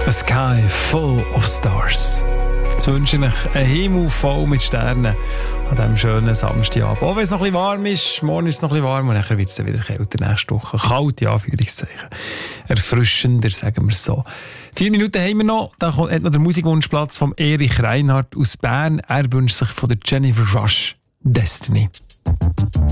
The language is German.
A sky full of stars. Jetzt wünsche ich euch einen Himmel voll mit Sternen an diesem schönen Samstagabend. Auch wenn es noch ein bisschen warm ist, morgen ist es noch ein bisschen warm und dann wird es dann wieder kälter nächste Woche. Kalt, ja, Anführungszeichen. Erfrischender, sagen wir es so. 4 Minuten haben wir noch. Da hat noch der Musikwunschplatz von Erich Reinhardt aus Bern. Er wünscht sich von der Jennifer Rush Destiny.